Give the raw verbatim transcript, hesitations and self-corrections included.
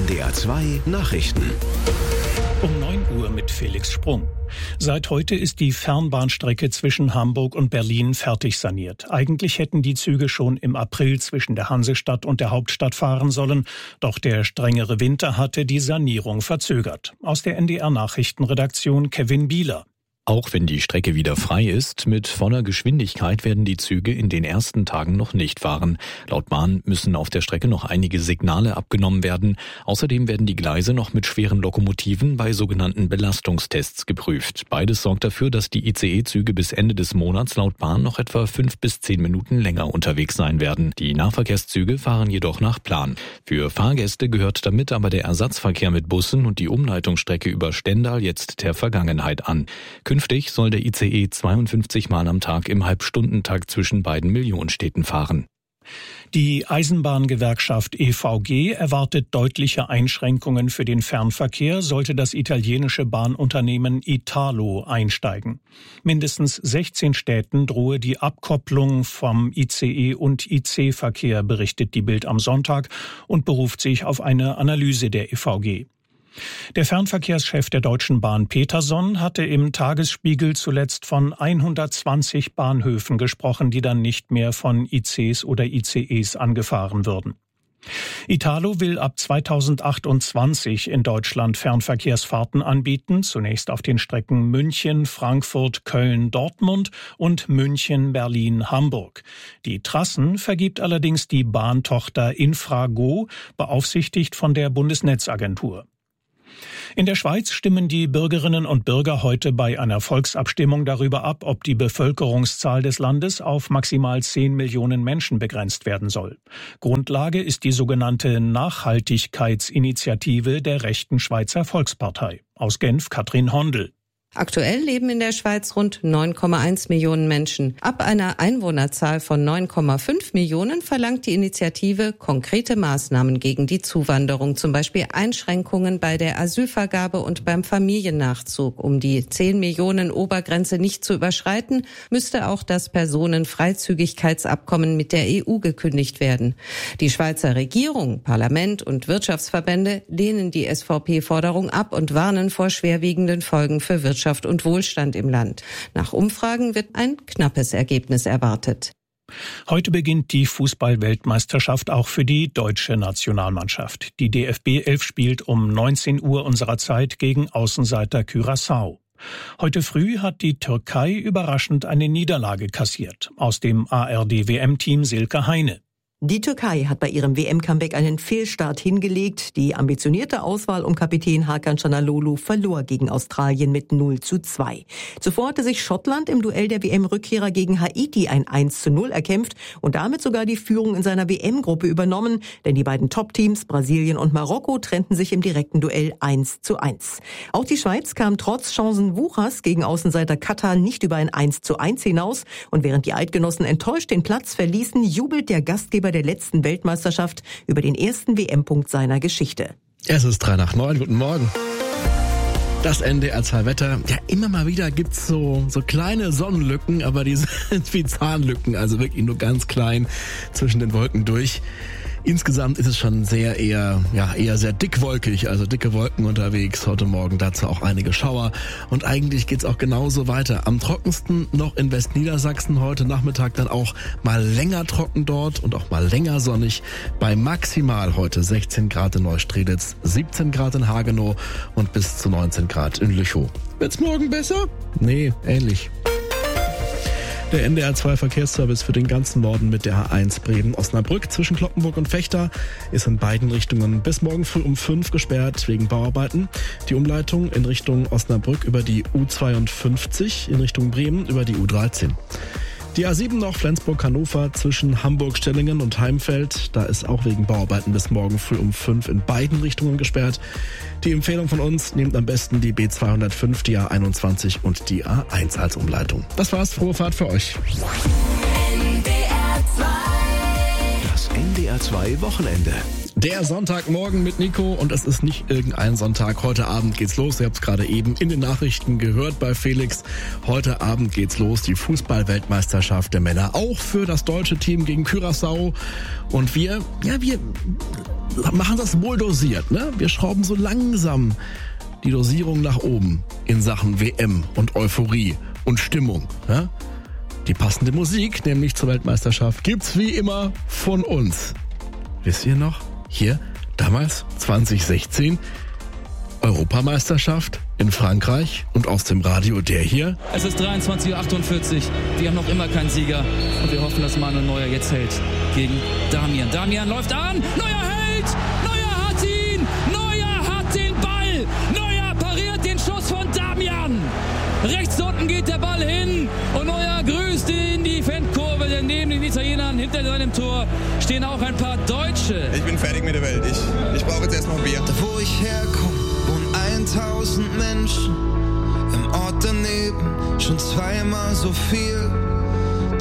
N D R zwei Nachrichten. Um neun Uhr mit Felix Sprung. Seit heute ist die Fernbahnstrecke zwischen Hamburg und Berlin fertig saniert. Eigentlich hätten die Züge schon im April zwischen der Hansestadt und der Hauptstadt fahren sollen. Doch der strengere Winter hatte die Sanierung verzögert. Aus der N D R-Nachrichtenredaktion Kevin Bieler. Auch wenn die Strecke wieder frei ist, mit voller Geschwindigkeit werden die Züge in den ersten Tagen noch nicht fahren. Laut Bahn müssen auf der Strecke noch einige Signale abgenommen werden. Außerdem werden die Gleise noch mit schweren Lokomotiven bei sogenannten Belastungstests geprüft. Beides sorgt dafür, dass die I C E-Züge bis Ende des Monats laut Bahn noch etwa fünf bis zehn Minuten länger unterwegs sein werden. Die Nahverkehrszüge fahren jedoch nach Plan. Für Fahrgäste gehört damit aber der Ersatzverkehr mit Bussen und die Umleitungsstrecke über Stendal jetzt der Vergangenheit an. Künftig soll der I C E zweiundfünfzig Mal am Tag im Halbstundentakt zwischen beiden Millionenstädten fahren. Die Eisenbahngewerkschaft E V G erwartet deutliche Einschränkungen für den Fernverkehr, sollte das italienische Bahnunternehmen Italo einsteigen. Mindestens sechzehn Städten drohe die Abkopplung vom I C E- und I C-Verkehr, berichtet die Bild am Sonntag und beruft sich auf eine Analyse der E V G. Der Fernverkehrschef der Deutschen Bahn Peterson hatte im Tagesspiegel zuletzt von hundertzwanzig Bahnhöfen gesprochen, die dann nicht mehr von I Cs oder I C Es angefahren würden. Italo will ab zweitausendachtundzwanzig in Deutschland Fernverkehrsfahrten anbieten, zunächst auf den Strecken München, Frankfurt, Köln, Dortmund und München, Berlin, Hamburg. Die Trassen vergibt allerdings die Bahntochter Infrago, beaufsichtigt von der Bundesnetzagentur. In der Schweiz stimmen die Bürgerinnen und Bürger heute bei einer Volksabstimmung darüber ab, ob die Bevölkerungszahl des Landes auf maximal zehn Millionen Menschen begrenzt werden soll. Grundlage ist die sogenannte Nachhaltigkeitsinitiative der rechten Schweizer Volkspartei. Aus Genf Katrin Hondel. Aktuell leben in der Schweiz rund neun Komma eins Millionen Menschen. Ab einer Einwohnerzahl von neun Komma fünf Millionen verlangt die Initiative konkrete Maßnahmen gegen die Zuwanderung, zum Beispiel Einschränkungen bei der Asylvergabe und beim Familiennachzug. Um die zehn Millionen Obergrenze nicht zu überschreiten, müsste auch das Personenfreizügigkeitsabkommen mit der E U gekündigt werden. Die Schweizer Regierung, Parlament und Wirtschaftsverbände lehnen die S V P-Forderung ab und warnen vor schwerwiegenden Folgen für Wirtschaft und Wohlstand im Land. Nach Umfragen wird ein knappes Ergebnis erwartet. Heute beginnt die Fußball-Weltmeisterschaft auch für die deutsche Nationalmannschaft. Die D F B elf spielt um neunzehn Uhr unserer Zeit gegen Außenseiter Curaçao. Heute früh hat die Türkei überraschend eine Niederlage kassiert. Aus dem A R D-W M-Team Silke Heine. Die Türkei hat bei ihrem W M-Comeback einen Fehlstart hingelegt. Die ambitionierte Auswahl um Kapitän Hakan Çalhanoğlu verlor gegen Australien mit null zu zwei. Zuvor hatte sich Schottland im Duell der W M-Rückkehrer gegen Haiti ein eins zu null erkämpft und damit sogar die Führung in seiner W M-Gruppe übernommen, denn die beiden Top-Teams Brasilien und Marokko trennten sich im direkten Duell eins zu eins. Auch die Schweiz kam trotz Chancenwuchers gegen Außenseiter Katar nicht über ein eins zu eins hinaus und während die Eidgenossen enttäuscht den Platz verließen, jubelt der Gastgeber der letzten Weltmeisterschaft über den ersten W M-Punkt seiner Geschichte. Es ist drei nach neun, guten Morgen. Das N D R zwei Wetter. Ja, immer mal wieder gibt's so, so kleine Sonnenlücken, aber die sind wie Zahnlücken, also wirklich nur ganz klein zwischen den Wolken durch. Insgesamt ist es schon sehr eher, ja, eher sehr dickwolkig, also dicke Wolken unterwegs. Heute Morgen dazu auch einige Schauer. Und eigentlich geht's auch genauso weiter. Am trockensten noch in Westniedersachsen. Heute Nachmittag dann auch mal länger trocken dort und auch mal länger sonnig. Bei maximal heute sechzehn Grad in Neustrelitz, siebzehn Grad in Hagenow und bis zu neunzehn Grad in Lüchow. Wird's morgen besser? Nee, ähnlich. Der N D R zwei Verkehrsservice für den ganzen Norden mit der H eins Bremen-Osnabrück zwischen Cloppenburg und Vechta ist in beiden Richtungen bis morgen früh um fünf gesperrt wegen Bauarbeiten. Die Umleitung in Richtung Osnabrück über die U zweiundfünfzig, in Richtung Bremen über die U dreizehn. Die A sieben noch Flensburg-Hannover zwischen Hamburg-Stellingen und Heimfeld. Da ist auch wegen Bauarbeiten bis morgen früh um fünf in beiden Richtungen gesperrt. Die Empfehlung von uns, nehmt am besten die B zweihundertfünf, die A einundzwanzig und die A eins als Umleitung. Das war's, frohe Fahrt für euch. Das N D R zwei Wochenende. Der Sonntagmorgen mit Nico und es ist nicht irgendein Sonntag. Heute Abend geht's los. Ihr habt es gerade eben in den Nachrichten gehört bei Felix. Heute Abend geht's los, die Fußball-Weltmeisterschaft der Männer. Auch für das deutsche Team gegen Curaçao. Und wir, ja, wir machen das wohl dosiert, ne? Wir schrauben so langsam die Dosierung nach oben in Sachen W M und Euphorie und Stimmung. Ja? Die passende Musik, nämlich zur Weltmeisterschaft, gibt's wie immer von uns. Wisst ihr noch? Hier, damals, zwanzig sechzehn, Europameisterschaft in Frankreich und aus dem Radio der hier. Es ist dreiundzwanzig Uhr achtundvierzig, wir haben noch immer keinen Sieger und wir hoffen, dass Manuel Neuer jetzt hält gegen Damian. Damian läuft an, Neuer hält, Neuer hat ihn, Neuer hat den Ball, Neuer pariert den Schuss von Damian. Rechts unten geht der Ball hin und Neuer grüßt in die Fankurve, denn neben den Italienern hinter seinem Tor stehen auch ein paar Deutsche. Ich bin fertig mit der Welt, ich, ich brauche jetzt erstmal ein Bier. Da wo ich herkomme, wohnen tausend Menschen, im Ort daneben schon zweimal so viel.